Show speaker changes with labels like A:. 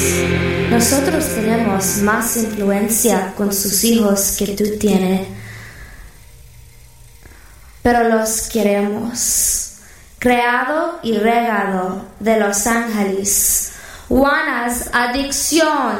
A: Nosotros tenemos más influencia con sus hijos que tú tienes, pero los queremos. Creado y regado de Los Ángeles. Juana's Adicción.